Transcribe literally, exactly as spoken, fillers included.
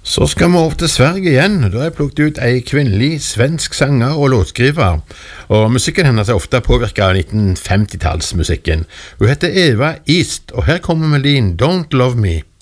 Så skal vi over til Sverige igjen. Da har jeg plukket ut en kvinnelig svensk sanger og låtskriver, og musikken hennes er ofte påvirket av nitten femti-tallsmusikken. Hun heter Eva East, og her kommer melodien Don't Love Me.